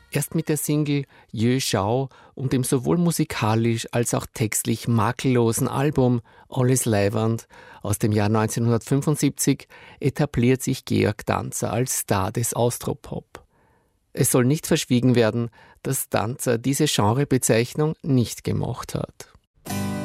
Erst mit der Single Jö Schau und dem sowohl musikalisch als auch textlich makellosen Album Alles Leiwand aus dem Jahr 1975 etabliert sich Georg Danzer als Star des Austropop. Es soll nicht verschwiegen werden, dass Danzer diese Genrebezeichnung nicht gemocht hat.